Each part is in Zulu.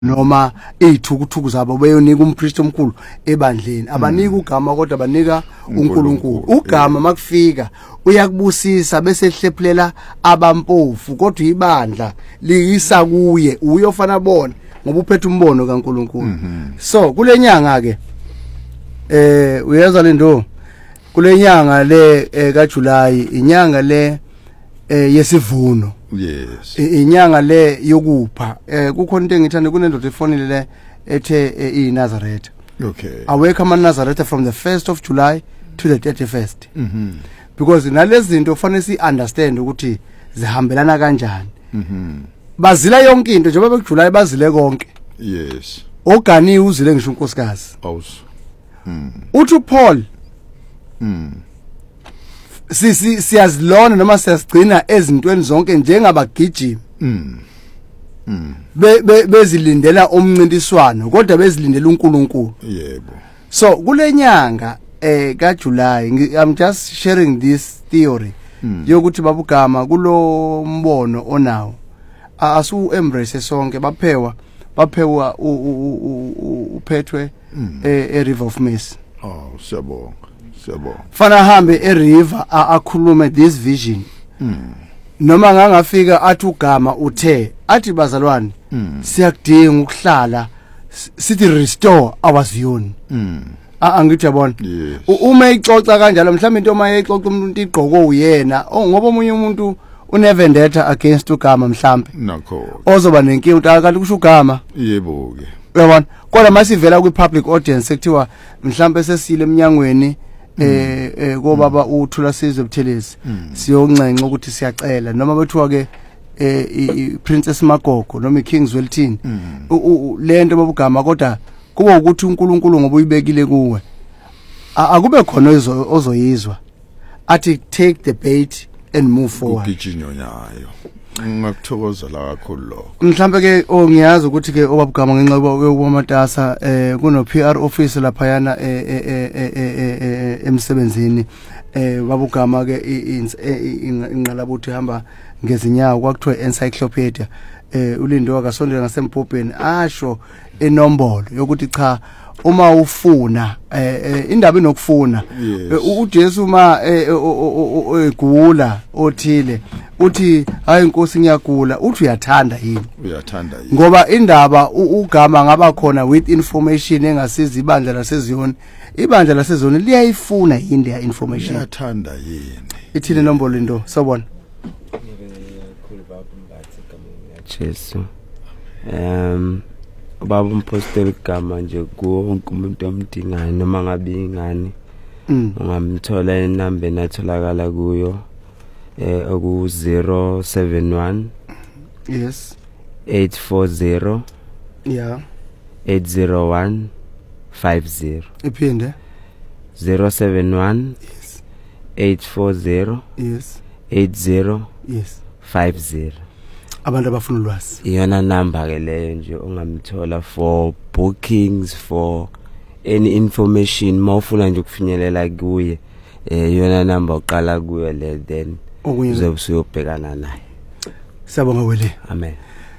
noma ezithukuthuku zabo beyonika umpriest omkhulu ebandleni abanika ugama kodwa banika uNkulunkulu ugama makufika uyakubusisa bese ehlephulela abampofu kodwa ibandla liyisa kuye uyofana bona ngoba uphethe umbono kaNkulunkulu so kulenyanga ke uyeza lento kulenyanga le kaJuly inyanga le yesivuno yes inyanga le yokupha kukhona into engithanda kunendoda efonile le ethe iNazareth okay awake ama Nazareth from the 1st of July to the 31st because nalezi zinto kufanele si understand ukuthi zihambelana kanjani bazila yonke into njengoba bekuJuly bazile konke yes ogani uzile ngisho unkosikazi awuso uthi Paul siyazilona noma siyasigcina ezintweni zonke njengabagijimi bezilindela omncintiswano kodwa bezilindela uNkulunkulu yebo so kulenyanga kaJuly I'm just sharing this theory yokuthi babugama kulo mbono onawo asu embrace sonke baphewa uphethwe eRiver of Mercy siyabonga fana hambe eRiver akhulume this vision noma ngangafika athi ugama uthe athi bazalwane siyakudinga ukuhlala sithi restore our Zion angithi yabona uma ixoxa kanjalo mhlawumbe into uma ixoxa umuntu igqoko uyena ngoba omunye umuntu unevendetta against ugama mhlawumbe nakho ozoba nenkingi uthi kanti kusho ugama yebo ke uyabona kodwa masivela kwi public audience sekuthiwa mhlawumbe sesile eminyangweni kobaba uthula sizwe Buthelezi siyoncenca ukuthi siyacela noma bethiwa ke iPrincess Magogo noma iKings Welton lento babugama kodwa kuba ukuthi uNkulunkulu ngoba uyibekile kuwe akube khona ozoyizwa athi take the bait and move forward ugijinyo nyayo ngakuthokozela kakhulu lo mhlambe ke ngiyazi ukuthi ke obabugama ngenxa yokumatasa kuno PR office lapha yana emsebenzini babugama ke inqalabuthi hamba ngezinyawo kwakuthiwa encyclopedia uLindo akasondela ngasempopeni asho enombolo yokuthi cha uma ufuna indaba inokufuna uJesu uma egula othile uthi hayi inkosi ngiyagula uthi uyathanda yini ngoba indaba ugama ngaba khona with information engasiza ibandla lasezoni liyayifuna yini le information uyathanda yini ithile inombolo into sobona Jesu ubaba umposteli igama nje wonke umuntu omdingayo noma ngabe ingane ungamthola inamba enatholakala kuyo oku 071 yes 840 yeah 80150 iphinde 071 yes 840 yes 80 yes 50 abantu abafuna ulwazi iyona number ke leyo nje ongamthola for bookings for any information mawufuna nje ukufinyelela kuye iyona number uqala kuyo le then uzobe usuyobhekana naye siyabonga wele amen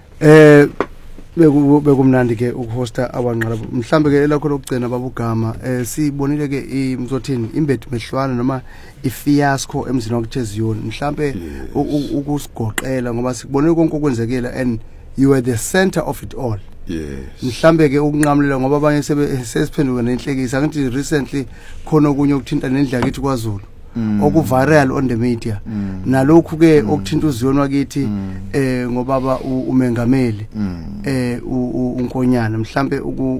bekumnandi ke ukuhosta abanqala mhlambe ke lakho lokugcina babugama sibonile ke imzothini imbedu mehlwana noma ifiasco emzini wakuthe mhlambe ukusigoqela ngoba sikubonile konke okwenzekela and you were the center of it all yes mhlambe ke ukunqamulela ngoba abanye sesiphenduka nenhlekisa ngithi recently khona okunye ukuthinta nendlela kithi kwaZulu okuviral on the media nalokhu ke okuthinta uZion wakithi ngobaba umengameli uNkonyana mhlambe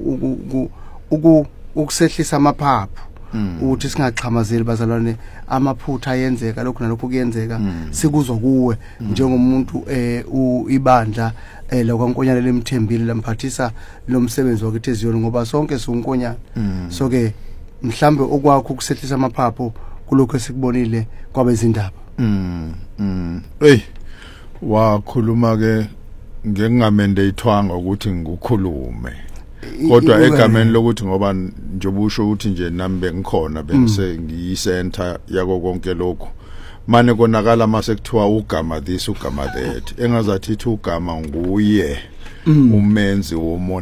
ukusehlisa amaphaphu ukuthi singachhamazeli bazalwane amaphutha ayenzeka lokho nalokho kuyenzeka sikuzwa kuwe njengomuntu ibandla lokwaNkonyana lemthembile lamphathisa lomsebenzi wakithi eZion ngoba sonke siuNkonyana so ke mhlambe okwakho ukusehlisa amaphaphu kulokho esikubonile kwabezindaba hey wakhuluma ke ngengamende ithwanga ukuthi ngikukhulume kodwa egameni lokuthi ngoba njengoba usho ukuthi nje nami bengikhona bengise ngiyicenter yako konke lokho mane konakala mase kuthiwa ugama this ugama that engazathi ithi ugama nguye umenzi womo